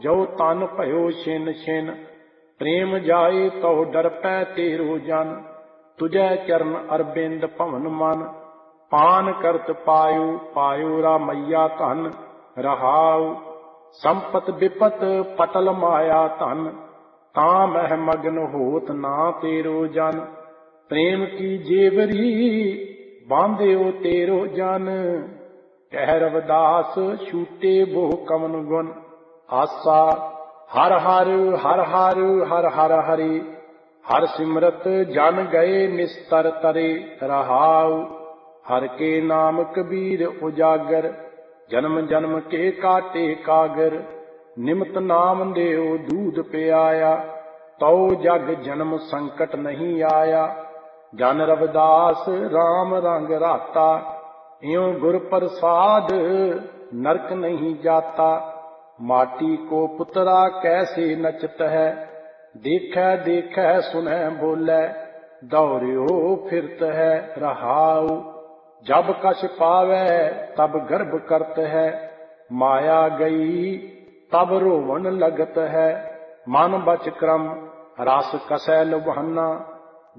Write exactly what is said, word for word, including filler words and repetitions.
जो तन भयो छिन छिन। प्रेम जाए तो डर पै तेरो जन, तुझे चरण अरविंद पवन मन। पान करत पायो पायो रामैया धन, रहाउ संपत विपत पटल माया धन। तां मह मगन होत ना तेरो जन, प्रेम की जेवरी बांध्यो तेरो जन। कह रविदास छूटे बो कवन गुण, आसा हर हर हर हर हर हर हरि। हर सिमरत जन गए निस्तर तरे, रहाउ हर के नाम कबीर उजागर। जन्म जन्म के काटे कागर, निमत नाम देव दूध पियाया। तो जग जन्म संकट नहीं आया, जन रविदास राम रंग राता। इयों गुर प्रसाद नरक नहीं जाता, माटी को पुतरा कैसे नचत है। देखै देखै सुनै बोलै, दौड़ियो फिरत है, रहाउ जब कछ पावै तब गर्भ करत है। माया गई तब रोवन लगत है, मन बच क्रम रस कसै लुभाना।